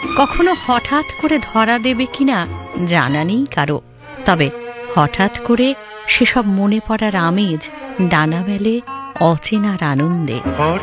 কখনো হঠাৎ করে ধরা দেবে কিনা জানা নেই কারো, তবে হঠাৎ করে সেসব মনে পড়ার আমেজ ডানা মেলে অচেনার আনন্দে।